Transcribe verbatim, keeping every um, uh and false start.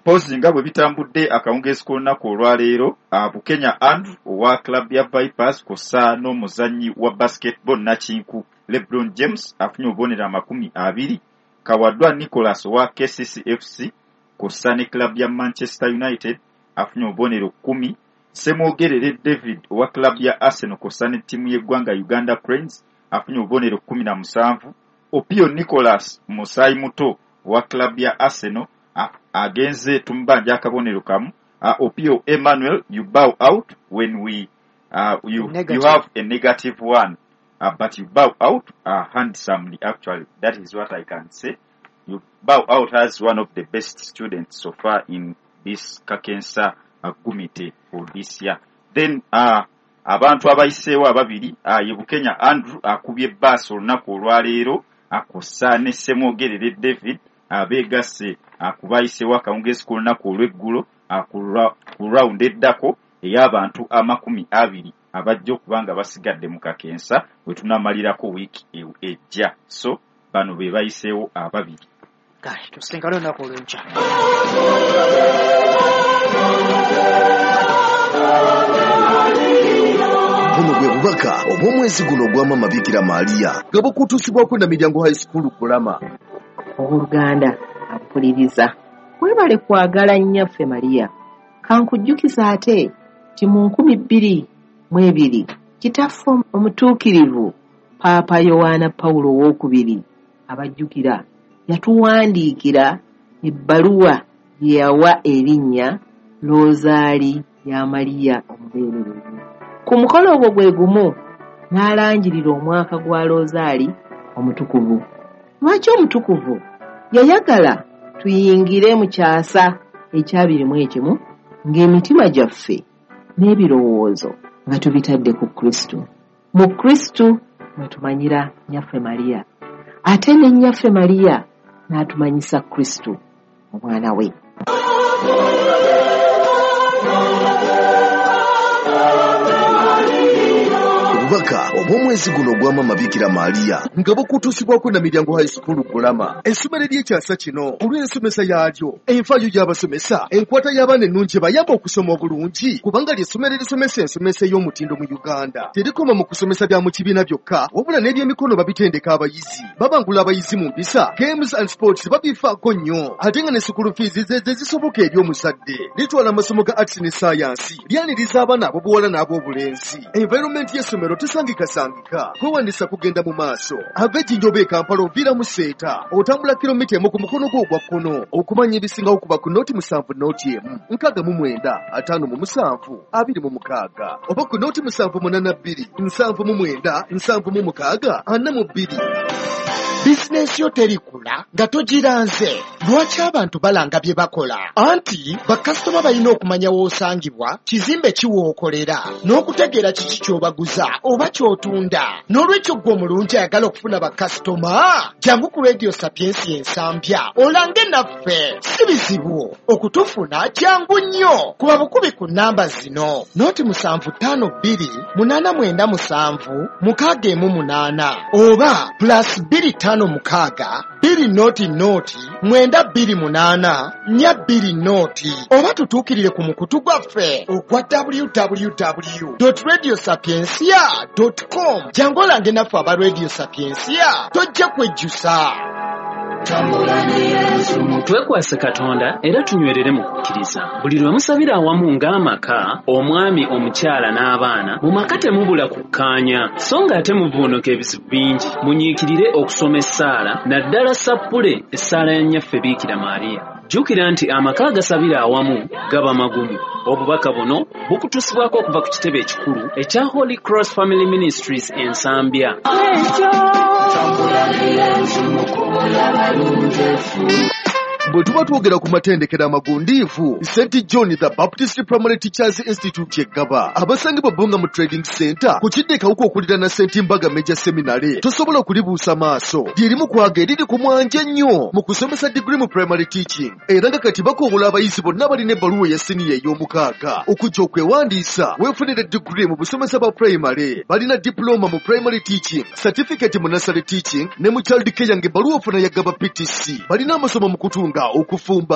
Pozi nga bwe bitambudde akawungeezi k'olunaku olwaleero Bukenya Andrew owa club ya Vipers kosa n'omuzannyi wa basketball Nakinku LeBron James afunye obubonero amakumi abiri. Kawadwa Nicholas owa K C C F C kosa ne club ya Manchester United afunye obubonero kumi. Semwogerere David owa club ya Arsenal kosa ne ttiimu y'eggwanga Uganda Cranes afunye obubonero kumi na musanvu. Opio Nicholas Musai Muto owa club ya Arsenal agenze tumbanja akabonero kamu. Uh, Opio Emmanuel, you bow out when we uh, you you have a negative one, uh, but you bow out uh, handsomely. Actually, that is what I can say. You bow out as one of the best students so far in this Kakensa uh, Gumite for this year. Then uh, abantu abayiseewo ababiri uh, ye Bukenya Andrew akubye baasi olunaku olwaleero akosa ne Semwogerere David abeegase akubayiseewo akawungeezi k'olunaku olw'eggulo ku round eddako ey'abantu amakumi abiri abajja okuba nga basigadde mu Kakensa we tunamalirako wiiki ejja. So bano be bayiseewo ababiri. Kale tusinkane olunaku olw'enkya. Buno gwe bubaka obw'omwezi guno ogw'Amama Bikira Maria nga bukutuusibwako na Miryango High School Kulama. Oluganda ampuliriza webale kwagala nnyaffe Maria kankujjukiza ate ti mu nkumi bbiri mu ebiri kitaffe omutuukirivu Paapa Yowaana Pawulo owookubiri abajjukira yatuwandiikira ebbaluwa gye yawa erinnya Rosaali ya Maria omubeererezi. Ku mukolo ogwo gwe gumu n'alanjirira omwaka gwa Rosaali omutukuvu. Lwaki omutukuvu? Yayagala tuyingire mu kyasa ekyabirimu ekimu ng'emitima gyaffe n'ebirowoozo nga tubitadde ku Kristo. Mu Kristo mwe tumanyira nnyaffe Maria, ate ne nnyaffe Maria n'atumanyisa Kristo omwana we. Obubaka obw'omwezi guno ogw'Amama Bikira Maria nga bukutuusibwako na Miryango High School Kulama. Essomero ly'ekyasa kino olw'ensomesa yaalyo, enfaayo gy'abasomesa, enkwata y'abaana ennungi bayamba okusoma obulungi kubanga ly'essomero erisomesa ensomesa ey'omutindo mu Uganda. Terikoma mu kusomesa bya mu kibiina byokka wabula n'ebyemikono babitendeka abayizi, babangula abayizi mu mpisa, games and sports babifaako nnyo, ate nga ne school fees ze zisoboka eri omuzadde. Litwala amasomo ga arts ne science, lyaniriza abaana ab'obuwala n'ab'obulenzi. Environment y'essomero tesangikasangika, kwewandisa kugenda mu maaso. Ava Ejjinjoba e Kampala oviira mu Seeta, otambula kilomita emu ku mukono gwo ogwa kkono okumanya ebisingawo kuba ku nooti musanvu nooti emu nkaaga mu mwenda ataano mu musanvu abiri mu mukaaga, oba ku nooti musanvu munaana bbiri nsanvu mu mwenda nsanvu mu mukaaga ana mu bbiri. Bizinensi yo terikula nga togiranze. Lwaki abantu balanga bye bakola? Anti bakasitoma balina okumanya w'osangibwa, kizimbe kiwookolera, n'okutegeera kiki ky'obaguza oba ky'otunda. N'olwekyo ggwe omulungi ayagala okufuna bakasitoma, jangu ku Radio Sapiensi ensambya olange naffe. Si bizibu okutufuna, jangu nnyo. Kuba bukubi ku nnamba zino: nooti musanvu ttaano bbiri munaana mwenda musanvu mukaaga emu munaana, oba plus bbiri ttaano mukaaga bbiri nooti nooti mwenda bbiri munaana nnya bbiri nooti, oba tutuukirire ku mukutu gwaffe ogwa w w w dot radio sapiensia dot com. Jangu olange naffe aba Radio Sapiensia, tojja kwejjusa. Twekwase Katonda era tunywerere mu kukkiriza. Buli lwe musabira awamu ng'amaka, omwami, omukyala n'abaana, mu maka temubula kukkaanya, so nga ate muvuunuka ebizibu bingi. Munyiikirire okusoma essaala, naddala sappule essaala ya nnyaffe Biikira Maria. Jjukira nti amaka agasabira awamu gaba magumu. Obubaka buno bukutusibwako okuva ku kitebe ekikulu ekya Holy Cross Family Ministries ensambya. Bwe tuba twogera ku matendekero amagundiivu, Saint John the Baptist Primary Teachers Institute yeggaba abasangibwa Bbunga mu Trading Center ku kidde kawuka okulira na Saint Mbaga Major Seminary. Tosobola okulibuusa maaso, lyerimu kwaga eriri ku mwanja nnyo mu kusomesa degree mu primary teaching, era nga kati bakobola abayizi bonna abalina ebbaluwa ya siniya ey'omukaaga okujja okwewandiisa weefunire degree mu busomesa bwa primary. Balina diploma mu primary teaching, certificate mu nursery teaching ne mu child care ng'ebbaluwa ofuna yaggaba P T C. Balina amasomo mu kutunga okufumba